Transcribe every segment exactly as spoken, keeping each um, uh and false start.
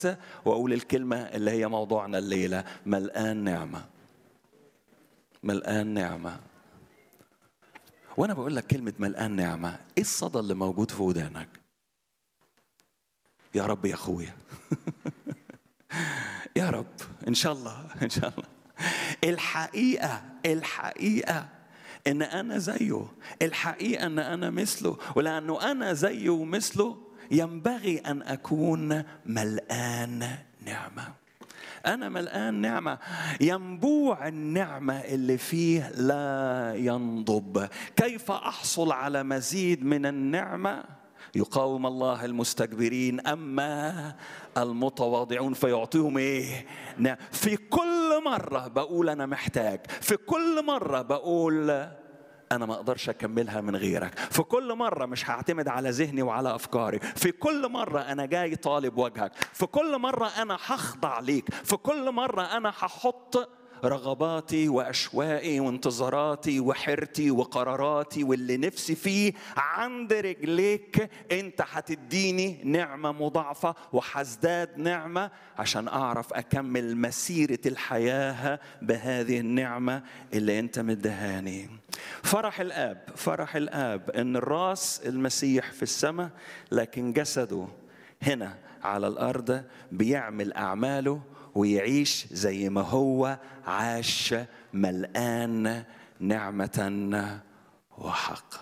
وأقول الكلمة اللي هي موضوعنا الليلة: ملآن نعمة. ملآن نعمة. وأنا بقول لك كلمة ملآن نعمة، إيه الصدى اللي موجود في ودانك؟ يا رب يا أخويا. يا رب إن شاء الله إن شاء الله. الحقيقة الحقيقة إن أنا زيه، الحقيقة إن أنا مثله، ولأنه أنا زيه ومثله ينبغي أن أكون ملآن نعمة. أنا ملآن نعمة، ينبوع النعمة اللي فيه لا ينضب. كيف أحصل على مزيد من النعمة؟ يقاوم الله المستكبرين أما المتواضعون فيعطيهم إيه؟ نعم. في كل مرة بقول أنا محتاج، في كل مرة بقول أنا ما أقدرش أكملها من غيرك، في كل مرة مش هعتمد على ذهني وعلى أفكاري، في كل مرة أنا جاي طالب وجهك، في كل مرة أنا هخضع ليك، في كل مرة أنا هحط رغباتي وأشوائي وانتظاراتي وحيرتي وقراراتي واللي نفسي فيه عند رجليك. أنت هتديني نعمة مضاعفة وحزداد نعمة عشان أعرف أكمل مسيرة الحياة بهذه النعمة اللي أنت مدهاني. فرح الآب، فرح الآب إن الراس المسيح في السماء، لكن جسده هنا على الأرض بيعمل أعماله ويعيش زي ما هو عاش، ملآن نعمة وحق.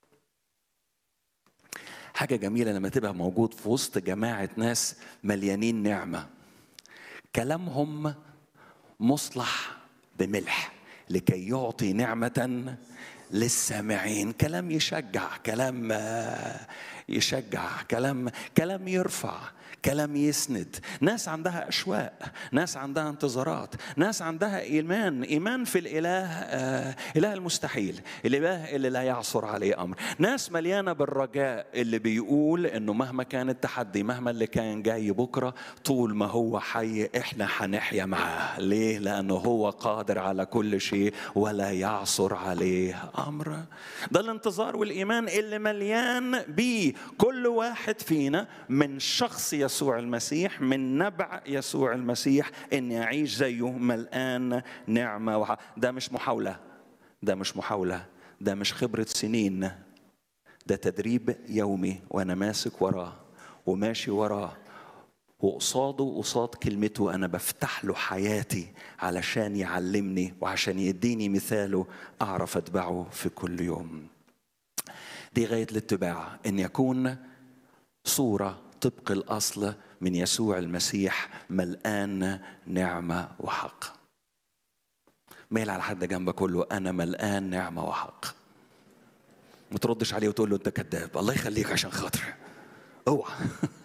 حاجة جميلة لما تبقى موجود في وسط جماعة ناس مليانين نعمة، كلامهم مصلح بملح لكي يعطي نعمة للسامعين. كلام يشجع، كلام يشجع، كلام كلام يرفع، كلام يسند. ناس عندها أشواق، ناس عندها انتظارات، ناس عندها إيمان، إيمان في الإله، آه إله المستحيل، الإله اللي لا يعصر عليه أمر. ناس مليانة بالرجاء اللي بيقول إنه مهما كان التحدي، مهما اللي كان جاي بكرة، طول ما هو حي إحنا هنحيا معاه. ليه؟ لأنه هو قادر على كل شيء ولا يعصر عليه أمر. ده الانتظار والإيمان اللي مليان بيه كل واحد فينا من شخص يسوع المسيح، من نبع يسوع المسيح، إن يعيش زيه ملآن نعمة وحق. ده مش محاولة، ده مش محاولة، ده مش خبرة سنين، ده تدريب يومي وأنا ماسك وراه وماشي وراه، وقصاده قصاد كلمته أنا بفتح له حياتي علشان يعلمني وعشان يديني مثاله أعرف أتبعه في كل يوم. دي غاية الاتباع، إن يكون صورة طبق الأصل من يسوع المسيح ملآن نعمة وحق. ميل على حد جنبك كله: أنا ملآن نعمة وحق. ما تردش عليه وتقول له أنت كذاب. الله يخليك عشان خاطر اوعى.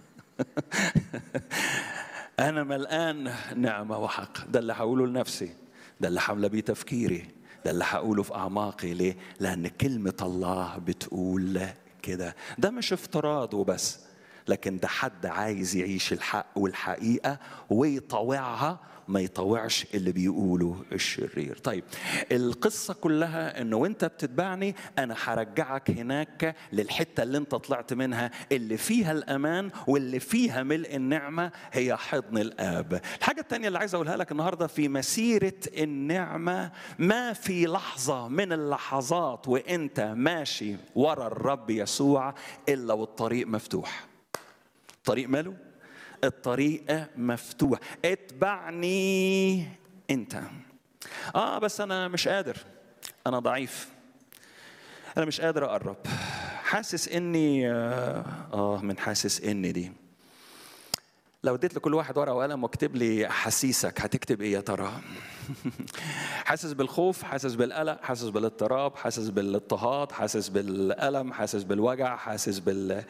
أنا ملآن نعمة وحق. ده اللي هقوله لنفسي، ده اللي حاملة بيه تفكيري، ده اللي هقوله في أعماقي. ليه؟ لأن كلمة الله بتقول كده. ده مش افتراض وبس، لكن ده حد عايز يعيش الحق والحقيقة ويطوعها، ما يطوعش اللي بيقوله الشرير. طيب القصة كلها انه وانت بتتبعني انا هرجعك هناك للحتة اللي انت طلعت منها، اللي فيها الامان واللي فيها ملء النعمة، هي حضن الاب. الحاجة التانية اللي عايز اقولها لك النهاردة في مسيرة النعمة، ما في لحظة من اللحظات وانت ماشي ورا الرب يسوع الا والطريق مفتوح. الطريق ماله؟ الطريق مفتوح. اتبعني انت. اه بس انا مش قادر، انا ضعيف، انا مش قادر اقرب، حاسس اني اه, آه من حاسس اني دي. لو اديت لكل واحد ورقه وقلم واكتب لي احاسيسك، هتكتب ايه يا ترى؟ حاسس بالخوف، حاسس بالقلق، حاسس بالاضطراب، حاسس بالاضطهاد، حاسس بالألم، حاسس بالوجع، حاسس بال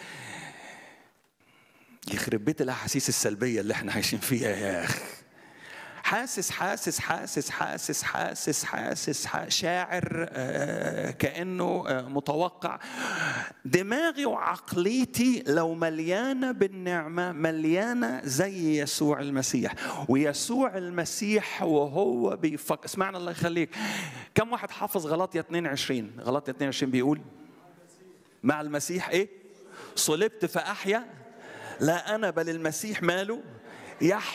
يخرب بيت الأحاسيس السلبية اللي احنا عايشين فيها يا أخي. حاسس حاسس حاسس حاسس حاسس حاسس, حاسس شاعر آه كأنه آه متوقع. دماغي وعقليتي لو مليانة بالنعمة، مليانة زي يسوع المسيح. ويسوع المسيح وهو بيفكر، اسمعنا الله يخليك، كم واحد حافظ غلاطية اثنين وعشرين؟ غلاطية اثنين وعشرين بيقول مع المسيح ايه؟ صلبت فأحيا، لا أنا بل المسيح ماله يحيى